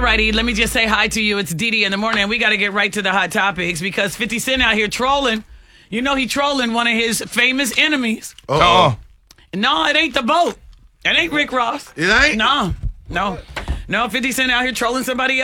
righty, let me just say hi to you. It's Didi in the morning, and we got to get right to the hot topics because 50 Cent out here trolling. You know he trolling one of his famous enemies. Uh-oh. No, it ain't the boat. It ain't Rick Ross. It ain't? No, 50 Cent out here trolling somebody else.